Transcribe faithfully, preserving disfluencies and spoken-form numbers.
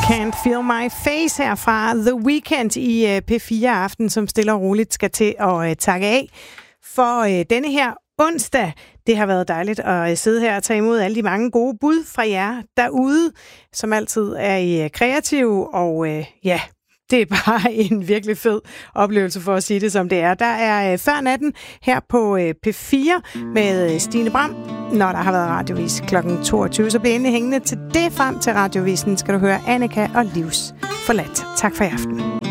Can't Feel My Face her fra The Weeknd i P fire Aften, som stille og roligt skal til at takke af for denne her onsdag. Det har været dejligt at sidde her og tage imod alle de mange gode bud fra jer derude, som altid er I kreative, og ja, det er bare en virkelig fed oplevelse for at sige det, som det er. Der er Før Natten her på P fire med Stine Bram, når der har været radiovis klokken toogtyve. Så bliver endelig hængende til det. Frem til radiovisen skal du høre Annika og Livs Forladt. Tak for i aften.